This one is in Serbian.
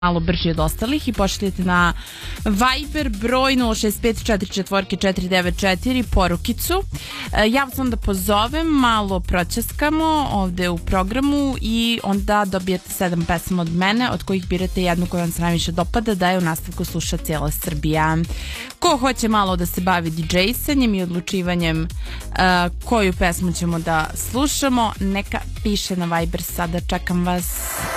malo brži od ostalih i pošaljete na Viber broj 065449494 porukicu. Ja vas onda pozovem, malo proćaskamo ovde u programu i onda dobijete 7 pesama od mene, od kojih birate jednu koju vam se najviše dopada, da je u nastavku sluša cijela Srbija. Ko hoće malo da se bavi DJ-sanjem i odlučivanjem koju pesmu ćemo da slušamo, neka piše na Viber sada, čekam vas.